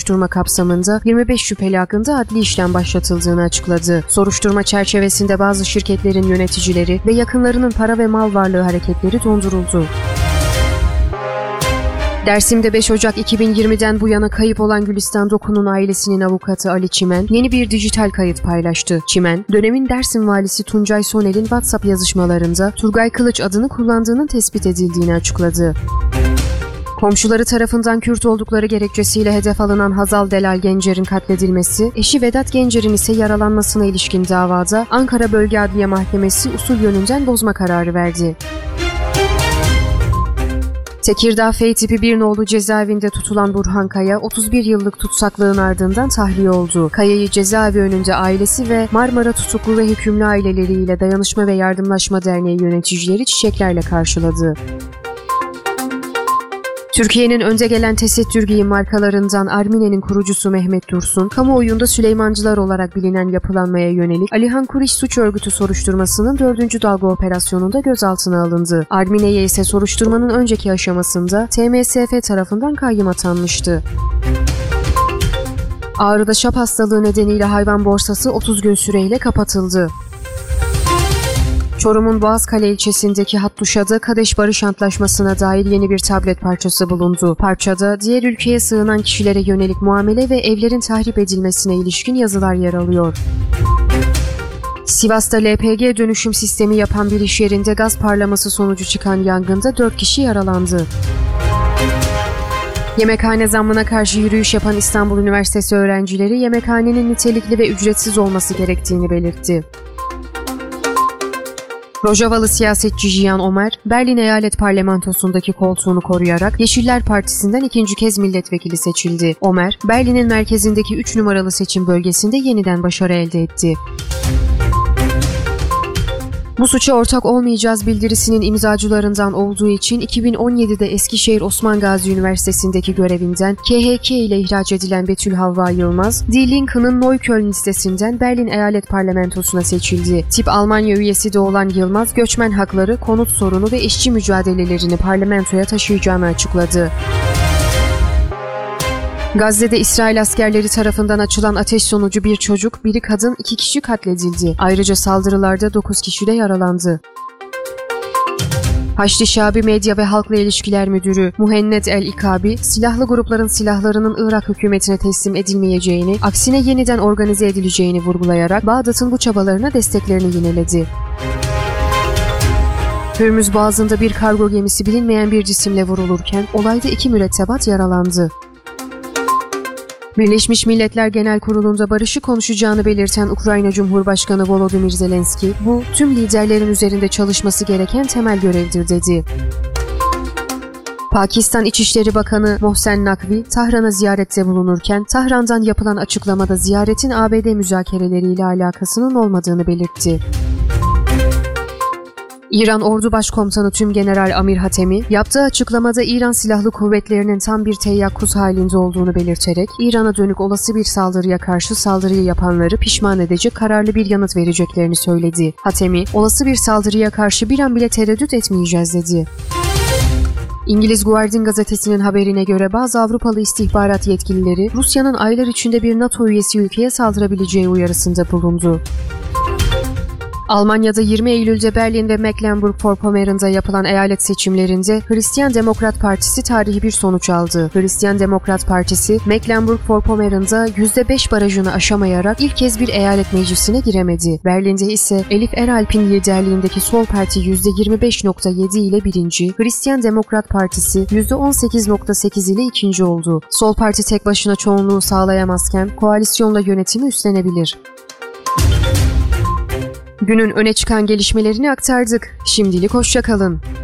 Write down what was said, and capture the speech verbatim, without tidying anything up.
soruşturma kapsamında yirmi beş şüpheli hakkında adli işlem başlatıldığını açıkladı. Soruşturma çerçevesinde bazı şirketlerin yöneticileri ve yakınlarının para ve mal varlığı hareketleri donduruldu. Dersim'de beş Ocak iki bin yirmiden bu yana kayıp olan Gülistan Doku'nun ailesinin avukatı Ali Çimen yeni bir dijital kayıt paylaştı. Çimen, dönemin Dersim valisi Tuncay Soner'in WhatsApp yazışmalarında Turgay Kılıç adını kullandığının tespit edildiğini açıkladı. Komşuları tarafından Kürt oldukları gerekçesiyle hedef alınan Hazal Delal Gencer'in katledilmesi, eşi Vedat Gencer'in ise yaralanmasına ilişkin davada Ankara Bölge Adliye Mahkemesi usul yönünden bozma kararı verdi. Tekirdağ F tipi bir nolu cezaevinde tutulan Burhan Kaya, otuz bir yıllık tutsaklığın ardından tahliye oldu. Kaya'yı cezaevi önünde ailesi ve Marmara Tutuklu ve Hükümlü aileleriyle Dayanışma ve Yardımlaşma Derneği yöneticileri çiçeklerle karşıladı. Türkiye'nin önde gelen tesettür giyim markalarından Armine'nin kurucusu Mehmet Dursun, kamuoyunda Süleymancılar olarak bilinen yapılanmaya yönelik Alihan Kuriş suç örgütü soruşturmasının dördüncü dalga operasyonunda gözaltına alındı. Armine'ye ise soruşturmanın önceki aşamasında T M S F tarafından kayyım atanmıştı. Ağrı'da şap hastalığı nedeniyle hayvan borsası otuz gün süreyle kapatıldı. Çorum'un Boğazkale ilçesindeki Hattuşa'da Kadeş Barış Antlaşması'na dair yeni bir tablet parçası bulundu. Parçada diğer ülkeye sığınan kişilere yönelik muamele ve evlerin tahrip edilmesine ilişkin yazılar yer alıyor. Sivas'ta L P G dönüşüm sistemi yapan bir iş yerinde gaz parlaması sonucu çıkan yangında dört kişi yaralandı. Yemekhane zammına karşı yürüyüş yapan İstanbul Üniversitesi öğrencileri yemekhanenin nitelikli ve ücretsiz olması gerektiğini belirtti. Rojavalı siyasetçi Cihan Omer, Berlin Eyalet Parlamentosu'ndaki koltuğunu koruyarak Yeşiller Partisi'nden ikinci kez milletvekili seçildi. Omer, Berlin'in merkezindeki üç numaralı seçim bölgesinde yeniden başarı elde etti. Bu suça ortak olmayacağız bildirisinin imzacılarından olduğu için iki bin on yedide Eskişehir Osman Gazi Üniversitesi'ndeki görevinden K H K ile ihraç edilen Betül Havva Yılmaz, Die Linke'nin Neukölln listesinden Berlin Eyalet Parlamentosu'na seçildi. Tip Almanya üyesi de olan Yılmaz, göçmen hakları, konut sorunu ve işçi mücadelelerini parlamentoya taşıyacağını açıkladı. Gazze'de İsrail askerleri tarafından açılan ateş sonucu bir çocuk, biri kadın, iki kişi katledildi. Ayrıca saldırılarda dokuz kişi de yaralandı. Haçlı Şabi Medya ve Halkla İlişkiler Müdürü Muhennet El-İkabi, silahlı grupların silahlarının Irak hükümetine teslim edilmeyeceğini, aksine yeniden organize edileceğini vurgulayarak Bağdat'ın bu çabalarına desteklerini yineledi. Hürmüz Boğazı'nda bir kargo gemisi bilinmeyen bir cisimle vurulurken, olayda iki mürettebat yaralandı. Birleşmiş Milletler Genel Kurulu'nda barışı konuşacağını belirten Ukrayna Cumhurbaşkanı Volodymyr Zelenski, bu tüm liderlerin üzerinde çalışması gereken temel görevdir dedi. Pakistan İçişleri Bakanı Mohsen Nakvi, Tahran'a ziyarette bulunurken, Tahran'dan yapılan açıklamada ziyaretin A B D müzakereleriyle alakasının olmadığını belirtti. İran Ordu Başkomutanı Tümgeneral Amir Hatemi, yaptığı açıklamada İran Silahlı Kuvvetleri'nin tam bir teyakkuz halinde olduğunu belirterek, İran'a dönük olası bir saldırıya karşı saldırıyı yapanları pişman edecek kararlı bir yanıt vereceklerini söyledi. Hatemi, olası bir saldırıya karşı bir an bile tereddüt etmeyeceğiz dedi. İngiliz Guardian gazetesinin haberine göre bazı Avrupalı istihbarat yetkilileri, Rusya'nın aylar içinde bir NATO üyesi ülkeye saldırabileceği uyarısında bulundu. Almanya'da yirmi Eylül'de Berlin ve Mecklenburg-Vorpommern'da yapılan eyalet seçimlerinde Hristiyan Demokrat Partisi tarihi bir sonuç aldı. Hristiyan Demokrat Partisi, Mecklenburg-Vorpommern'da yüzde beş barajını aşamayarak ilk kez bir eyalet meclisine giremedi. Berlin'de ise Elif Eralp'in liderliğindeki Sol Parti yüzde yirmi beş nokta yedi ile birinci, Hristiyan Demokrat Partisi yüzde on sekiz nokta sekiz ile ikinci oldu. Sol Parti tek başına çoğunluğu sağlayamazken koalisyonla yönetimi üstlenebilir. Günün öne çıkan gelişmelerini aktardık. Şimdilik hoşça kalın.